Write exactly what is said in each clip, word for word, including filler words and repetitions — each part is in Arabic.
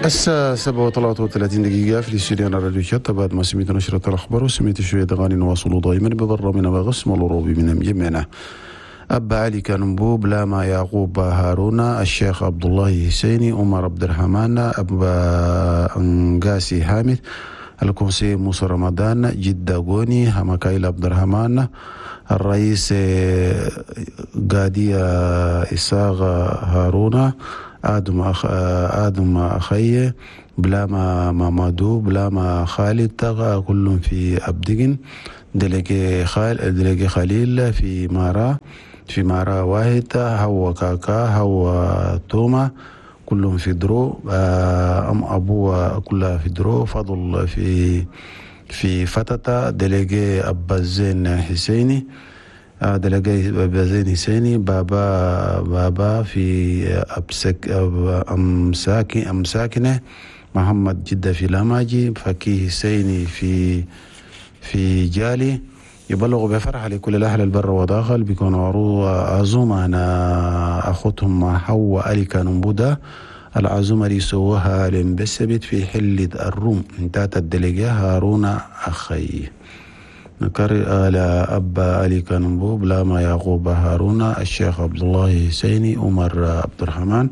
الساعة سبعة وثلاثة وثلاثين دقيقة في الاستديو الراديو شتا. بعد ما سمعت نشرة الأخبار وسمعت شوية أغاني نواصل دائما ببرامنا بغسم الروبي من جميعنا. أبا علي كانبوب لاما يعقوب هارون الشيخ عبد الله حسيني عمر عبد الرحمن أبا أنقاسي حامد الكونسي موسى رمضان جدة غوني همكايل عبد الرحمن الرئيس قادية إساغ هارون آدم أخ آدم أخي بلاما مامادو بلاما خالد تغا كلهم في أبدقن دلقي خال دلقي خليل في مارا في مارا واحد هو كاكا هو توما كلهم في درو أم أبوه كلها في درو فضل في في فتاة دلقي أبا زين حسيني دلقي أبا زين حسيني بابا بابا في أبسك أمساكي أمساكنه محمد جدة في لاماجي فكي حسيني في في جالي يبلغوا بفرحة لكل الأهل البر وداخل بيكونوا عروض عزومة. أنا أخوتهم حوا ألي كانوا بودا العزومة اللي سووها لمبسبت في حلة الروم انتهت الدلقية هارون أخي نكرر على أبا ألي كانوا بلاما يعقوب هارون الشيخ عبد الله حسيني عمر عبد الرحمن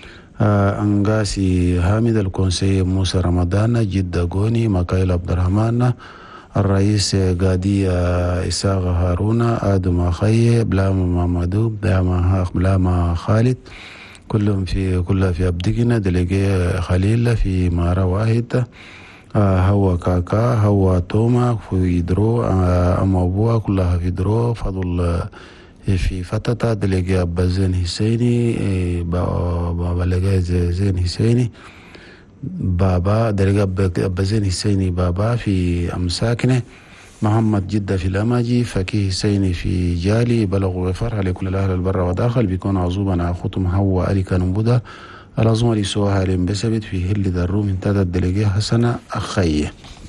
أنقاسي حامد الكونسي موسى رمضان جدة غوني مكايل عبد الرحمن الرئيس قادية إساغ هارون آدم أخي بلاما مامادو بلاما بلاما خالد كلهم في كلها في أبدقنا دلقي خليل في مارا واحدة هو كاكا هو توما في درو أم أبوها كلها في درو فضل في فتاة دلقي أبا زين حسيني بابا لقى زين حسيني بابا دلقي أبا زين حسيني بابا في أمساكنه محمد جدة في الأماجي فكي حسيني في جالي بلغوا بفرحة لكل الأهل البر وداخل بيكون عزوبنا أخوتهم هو ألي كانوا بودا العزومة اللي سوها لمبسبت في هل دروم انتهت الدلقية حسنة أخي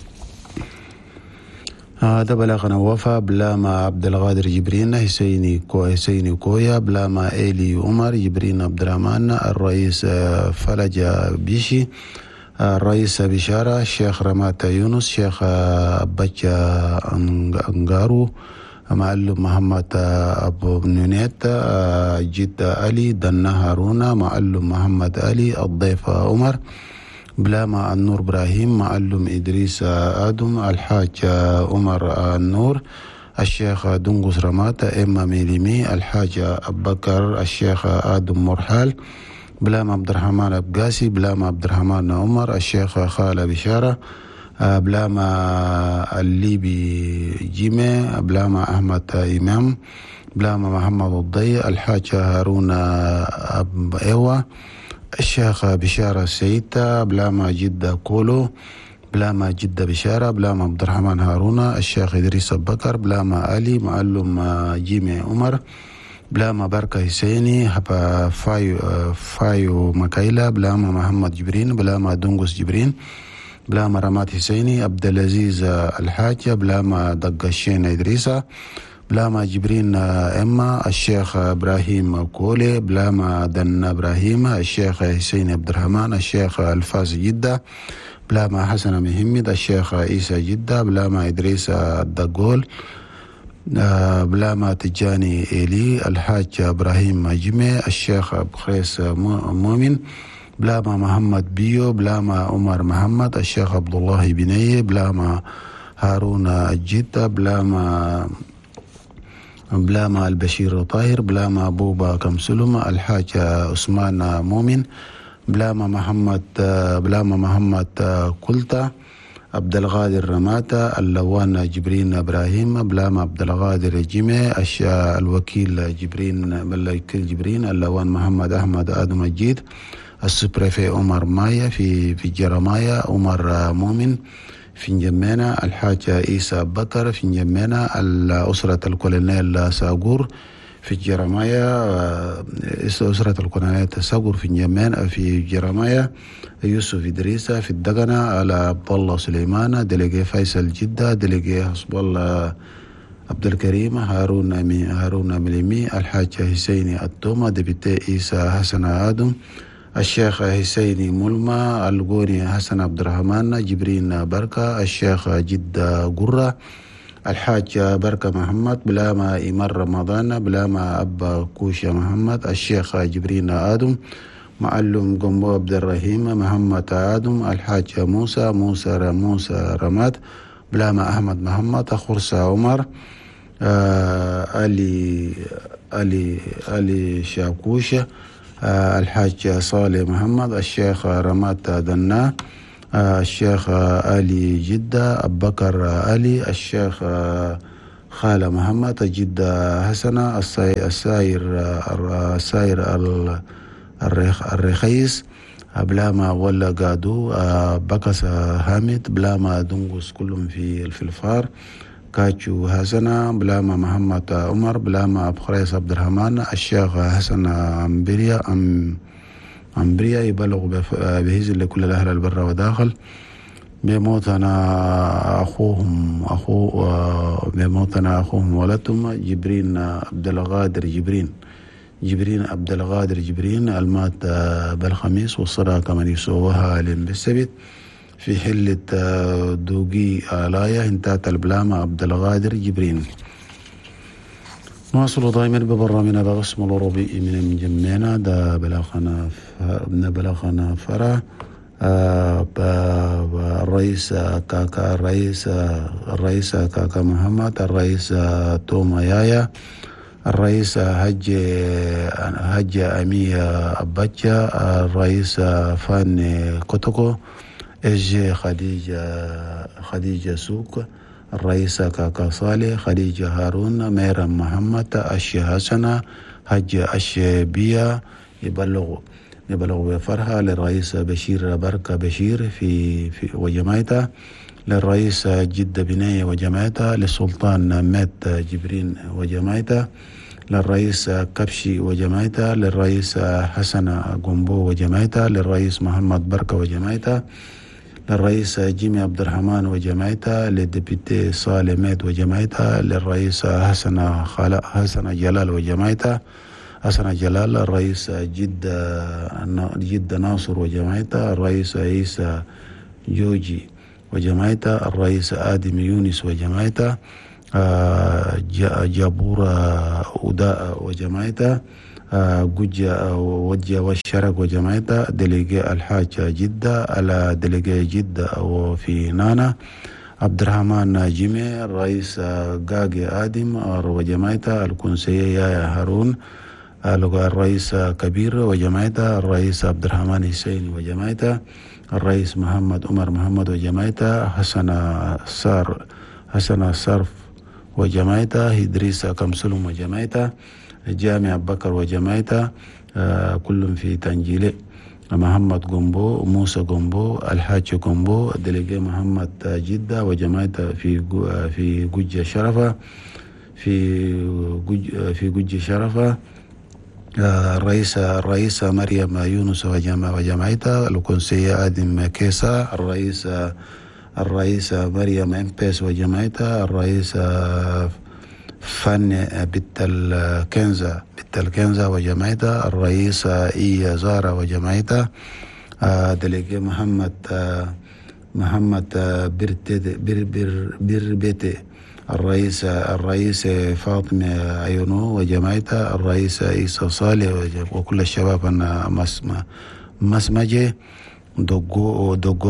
هذا بلغنا وفا بلاما عبد القادر جبرين حسيني كو حسيني كويا بلاما إيلي عمر جبرين عبد الرحمن الرئيس فلج بيشي الرئيس بشارة الشيخ رمات يونس شيخ بجا أنغارو معلم محمد أبو نونيت جد علي دنا هارون معلم محمد علي الضيف عمر بلاما النور إبراهيم معلم إدريس آدم الحاج عمر النور الشيخ دنقس رمات إما ميليمي الحاج أبو بكر الشيخ آدم مرحال بلاما عبد الرحمن أبقاسي بلاما عبد الرحمن عمر الشيخ خالة بشارة بلاما الليبي جيمي بلاما أحمد إمام بلاما محمد الضي الحاج هارون أب إيوة الشيخ بشارة سيدة بلاما جدة كولو بلاما جدة بشارة بلاما عبد الرحمن هارون الشيخ إدريس بكر بلاما علي معلم جيمي عمر بلاما بركة حسيني هبا فايو فايو مكايلة بلاما محمد جبرين بلاما دنقس جبرين بلاما رمات حسيني عبد العزيز الحاج بلاما دقشين إدريسة بلاما جبرين إما الشيخ إبراهيم كولي بلاما دن إبراهيم الشيخ حسين عبد الرحمن الشيخ الفاز جدة بلاما حسن محمد الشيخ عيسى جدة بلاما إدريس الدقول بلاما تجاني إيلي الحاج إبراهيم جمي الشيخ بخيس مؤمن بلاما محمد بيو بلاما عمر محمد الشيخ عبد الله بنيه بلاما هارون الجدة بلاما بلاما البشير طاهر بلاما بوبا كمسلمة الحاج عثمان مؤمن بلاما محمد بلاما محمد كلتا عبد القادر رماتة اللوان جبرين إبراهيم بلاما عبد القادر جيمي الوكيل جبرين الوكيل جبرين اللوان محمد أحمد آدم الجيد السبريفي عمر مايا في في جرمايا عمر مؤمن في نجمينا الحاج عيسى بكر في نجمينا الأسرة الكولونيل ساغور في جرمايا أسرة الكولونيل ساغور في نجمينا في جرمايا يوسف إدريس في الدقنة على عبد الله سليمان دلقي فيصل جدة دلقي حسب الله عبد الكريم هارون هارون مليمي الحاج حسيني التومة دبيتي عيسى حسن آدم الشيخ حسيني ملما القوني حسن عبد الرحمن جبرين بركة الشيخ جدة قرة الحاج بركة محمد بلاما إمر رمضان بلاما أبا كوشة محمد الشيخ جبرين آدم معلم قنبو عبد الرحيم محمد آدم الحاج موسى موسى موسى رماد بلاما أحمد محمد خرسة عمر آه علي علي علي شاكوشة آه الحاج صالح محمد الشيخ رمات دنا آه الشيخ علي جدة أبو بكر علي الشيخ خالة محمد جدة حسنة الساير الساير الرخيس بلاما ولا قادو بكس حامد بلاما دنقس كلهم في في الفار كاتشو حسنة بلاما محمد عمر بلاما أبو خريس عبد الرحمن الشيخ حسن أمبريا أم أمبريا يبلغ بهزل لكل الأهل البر وداخل بموتنا أخوهم أخو بموتنا أخوهم ولدهم جبرين عبد القادر جبرين جبرين عبد القادر جبرين المات بالخميس والصلاة كمان يسووها بالسبت في حلة دوقي آلايا انتهت البلامة عبد القادر جبرين. نواصل دائما ببرامجنا بغسم الربيع من مجمعنا دا بلاغنا بلاغنا فرع الرئيس كاكا الرئيس الرئيس كاكا محمد الرئيس توما يايا الرئيس حج حج أمية أباتشا الرئيس فان كوتوكو إج خديجة خديجة سوق الرئيس كاكا صالح خديجة هارون ميرم محمد أشي حسنة حج أشي بيا يبلغ يبلغ بفرحة للرئيس بشير بركة بشير في في وجماعته للرئيس جدة بنية وجماعته للسلطان مات جبرين وجماعته للرئيس كبشي وجماعته للرئيس حسن قنبو وجماعته للرئيس محمد بركة وجماعته للرئيس جيمي عبد الرحمن وجماعته للديبيتي صالح مات وجماعته للرئيس حسن خلاء حسن جلال وجماعته حسن جلال الرئيس جدة جدة ناصر وجماعته الرئيس عيسى جوجي وجماعته الرئيس آدم يونس وجماعته جابورة أوداء وجماعته جوجة وجه والشرق وجماعته دليجي الحاج جدة على دليجي جدة وفي نانا عبد الرحمن جيمي الرئيس قاقي آدم وجماعته الكونسية يا هارون الرئيس كبير وجماعته الرئيس عبد الرحمن حسين وجماعته الرئيس محمد عمر محمد وجماعته حسن سار حسن صرف وجماعته إدريس كمسلم وجماعته جامع بكر وجماعته آه كلهم في تنجيل محمد قنبو موسى قنبو الحاج قنبو دليجي محمد جدة وجماعته في في جوجة شرفة في جوج في جوجة شرفة الرئيس الرئيس مريم يونس وجماعتها الكونسية آدم كيسا الرئيس الرئيس مريم امبيس وجماعتها الرئيس فن بنت الكنزة بنت الكنزة وجماعتها الرئيس إي زارة وجماعتها دليجي محمد محمد برت بر بر بربتي الرئيس الرئيس فاطمة عيونو وجماعتها الرئيس عيسى صالح وكل الشباب أنا مسمى مسمجة دوغو دوغو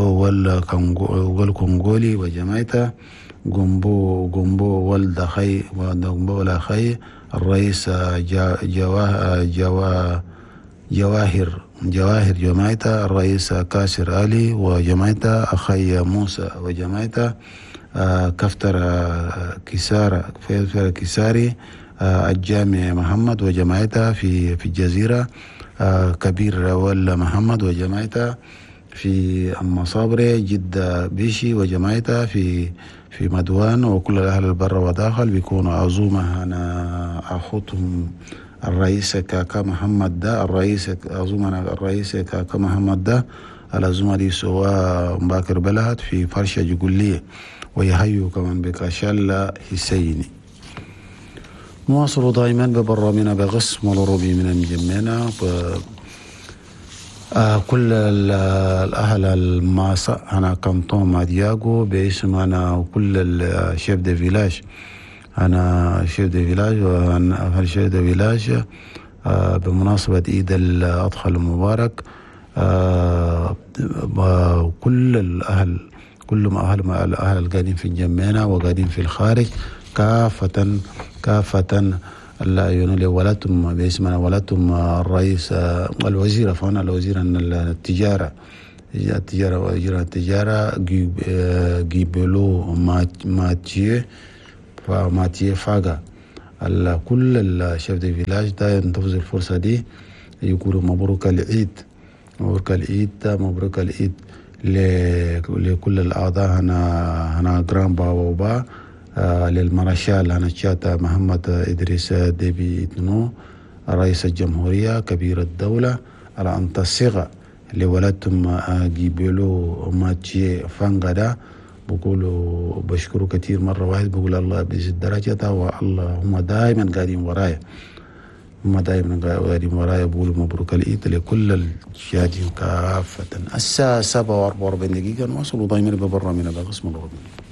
والكونغولي وجماعتها قنبو قنبو والد خي وقنبو ولا خي الرئيس جواه جواه جواهر جواهر جماعتها الرئيس كاسر علي وجماعتها أخي موسى وجماعتها آه كفتر آه كسارة كفتر كساري آه الجامع محمد وجماعتها في في الجزيرة آه كبير ولا محمد وجماعتها في المصابرة جدة بيشي وجماعتها في في مدوان وكل أهل البر وداخل بيكونوا عزومة أنا أخوتهم الرئيس كاكا محمد ده الرئيس عزومة الرئيس كاكا محمد ده العزومة دي سوا مباكر بلهت في فرشة جقولية ويهيو كمان بكاشالا حسيني. نواصل دائما ببرامجنا بغسم الربي من المجمعنا آه كل ال- الأهل الماسة أنا كنتون مادياغو باسم أنا وكل الشيف دي فيلاج. أنا شيف دي فيلاج وأنا الشيف دي فيلاج آه بمناسبة عيد الأضحى المبارك. آه وكل الأهل كلهم أهل ما الأهل القاعدين في الجمينة وقاعدين في الخارج كافة كافة لا ينولي ولدتم باسمنا ولدتم الرئيس آه، الوزير فانا الوزير ان التجارة التجارة وزير التجارة جيب آه، جيبلو مات- ماتيه فماتيه فاقا ال- كل الشيف دي فيلاج ده ينتهز الفرصة دي يقولوا مبروك العيد. مبروك العيد مبروك العيد ل- لكل الأعضاء هنا هنا جرام با وبا آه للمارشال هنا شاتا محمد إدريس ديبي إتنو رئيس الجمهورية كبير الدولة على أن تصيغ لولدتم آه جيبلو ماتشي فانغدا. بقولوا بشكره كتير مرة واحد بقول الله بيزيد درجته والله هم دائما قاعدين ورايا هم دائما قاعدين ورايا بقولوا مبروك العيد لكل الشاهدين كافة. الساعة سبعة وأربعة وأربعين دقيقة نواصل دائما ببرة من القسم الأردني.